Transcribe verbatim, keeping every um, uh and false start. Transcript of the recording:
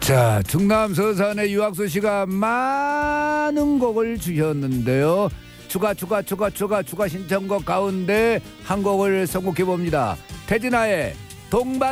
자, 충남 서산의 유학수 씨가 많은 곡을 주셨는데요. 추가 추가 추가 추가 추가 신청곡 가운데 한 곡을 선곡해 봅니다. 태진아의 동반